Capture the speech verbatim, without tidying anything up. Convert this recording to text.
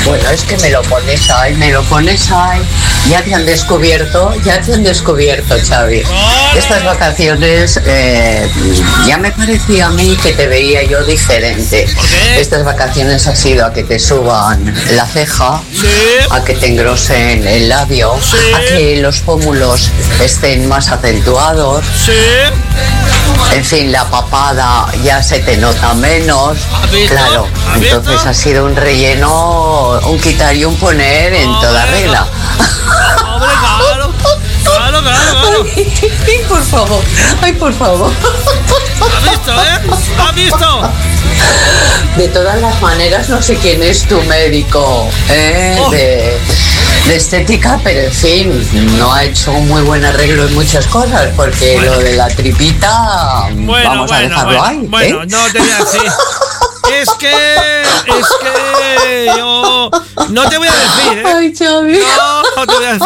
Bueno, es que me lo pones ahí, me lo pones ahí. Ya te han descubierto, ya te han descubierto, Xavi. Estas vacaciones eh, ya me parecía a mí que te veía yo diferente. Estas vacaciones ha sido a que te suban la ceja, Sí. a que te engrosen el labio, Sí. a que los pómulos estén más acentuados. Sí. En fin, la papada ya se te nota menos. ¿Has visto? Claro, ¿Has visto? entonces ha sido un relleno, un quitar y un poner en toda Hombre, regla. Hombre, claro. Claro, claro, claro. Ay, por favor, ay, por favor. ¿Has visto, eh? ¿Has visto? De todas las maneras, no sé quién es tu médico ¿eh? Oh. de, de estética, pero en fin, no ha hecho un muy buen arreglo en muchas cosas, porque Bueno. lo de la tripita, Bueno, vamos a bueno, dejarlo bueno, ahí. bueno, ¿eh? no te voy a decir. Es que, es que yo no te voy a decir, ¿eh? Ay, Xavi. No, no te voy a decir.